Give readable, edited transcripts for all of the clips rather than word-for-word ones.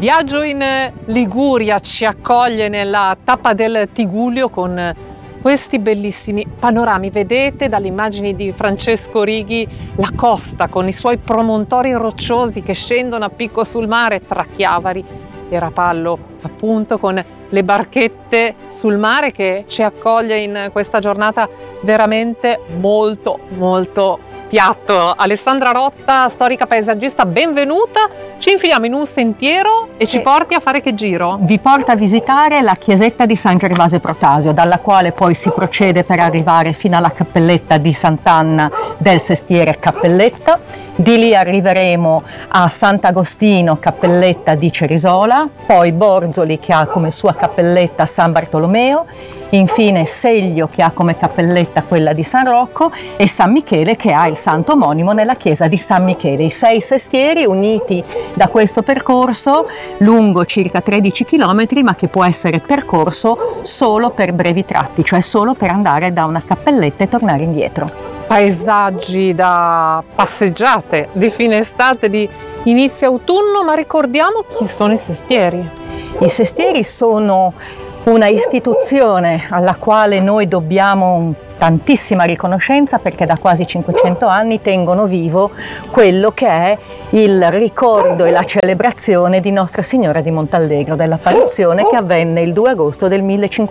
Viaggio in Liguria ci accoglie nella tappa del Tigullio con questi bellissimi panorami. Vedete dalle immagini di Francesco Righi la costa con i suoi promontori rocciosi che scendono a picco sul mare tra Chiavari e Rapallo, appunto, con le barchette sul mare che ci accoglie in questa giornata veramente molto piatto. Alessandra Rotta, storica paesaggista, benvenuta. Ci infiliamo in un sentiero e ci porti a fare che giro? Vi porta a visitare la chiesetta di San Gervasio Protasio, dalla quale poi si procede per arrivare fino alla cappelletta di Sant'Anna del Sestiere Cappelletta. Di lì arriveremo a Sant'Agostino, cappelletta di Cerisola, poi Borzoli che ha come sua cappelletta San Bartolomeo, infine Seglio che ha come cappelletta quella di San Rocco e San Michele che ha il santo omonimo nella chiesa di San Michele. I 6 sestieri uniti da questo percorso lungo circa 13 km, ma che può essere percorso solo per brevi tratti, cioè solo per andare da una cappelletta e tornare indietro. Paesaggi da passeggiate di fine estate, di inizio autunno, ma ricordiamo chi sono i sestieri. I sestieri sono una istituzione alla quale noi dobbiamo tantissima riconoscenza, perché da quasi 500 anni tengono vivo quello che è il ricordo e la celebrazione di Nostra Signora di Montallegro, dell'apparizione che avvenne il 2 agosto del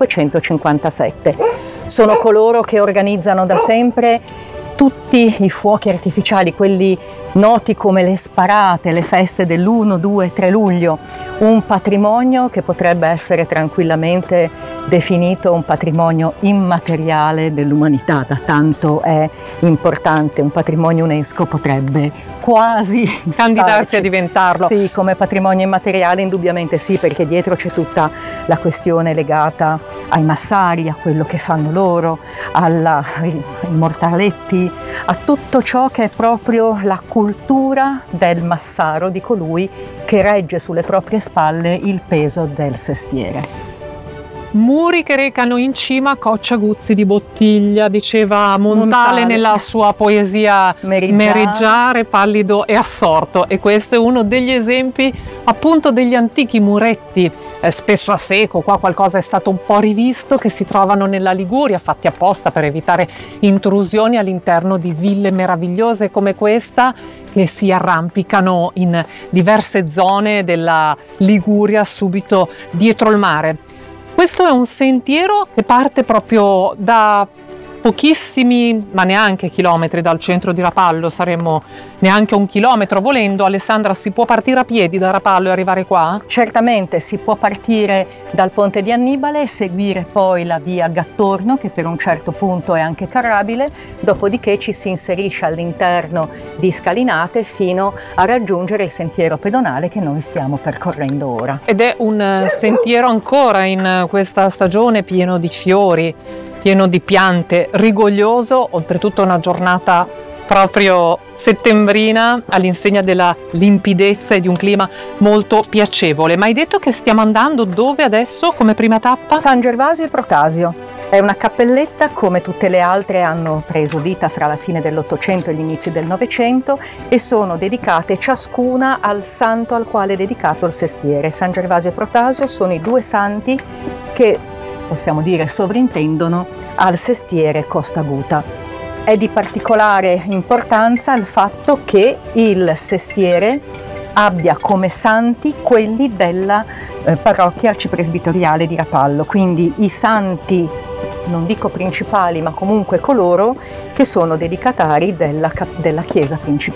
1557. Sono coloro che organizzano da sempre tutti i fuochi artificiali, quelli noti come le sparate, le feste dell'1, 2, 3 luglio, un patrimonio che potrebbe essere tranquillamente definito un patrimonio immateriale dell'umanità, da tanto è importante. Un patrimonio UNESCO potrebbe quasi candidarsi a diventarlo. Sì, come patrimonio immateriale indubbiamente sì, perché dietro c'è tutta la questione legata ai massari, a quello che fanno loro, ai mortaletti, a tutto ciò che è proprio la cultura del massaro, di colui che regge sulle proprie spalle il peso del sestiere. Muri che recano in cima cocciaguzzi di bottiglia, diceva Montale nella sua poesia Mereggiare, pallido e assorto, e questo è uno degli esempi appunto degli antichi muretti, spesso a secco, qua qualcosa è stato un po' rivisto, che si trovano nella Liguria, fatti apposta per evitare intrusioni all'interno di ville meravigliose come questa, che si arrampicano in diverse zone della Liguria subito dietro il mare. Questo è un sentiero che parte proprio da pochissimi, ma neanche chilometri dal centro di Rapallo, saremmo neanche 1 chilometro volendo. Alessandra, si può partire a piedi da Rapallo e arrivare qua? Certamente, si può partire dal Ponte di Annibale e seguire poi la via Gattorno, che per un certo punto è anche carrabile, dopodiché ci si inserisce all'interno di scalinate fino a raggiungere il sentiero pedonale che noi stiamo percorrendo ora. Ed è un sentiero ancora in questa stagione pieno di fiori, pieno di piante, rigoglioso, oltretutto una giornata proprio settembrina all'insegna della limpidezza e di un clima molto piacevole. Ma hai detto che stiamo andando dove adesso come prima tappa? San Gervasio e Protasio. È una cappelletta, come tutte le altre hanno preso vita fra la fine dell'Ottocento e gli inizi del Novecento, e sono dedicate ciascuna al santo al quale è dedicato il sestiere. San Gervasio e Protasio sono i 2 santi che, possiamo dire, sovrintendono al sestiere Costa Aguta. È di particolare importanza il fatto che il sestiere abbia come santi quelli della parrocchia arcipresbiteriale di Rapallo, quindi i santi, non dico principali, ma comunque coloro che sono dedicatari della chiesa principale.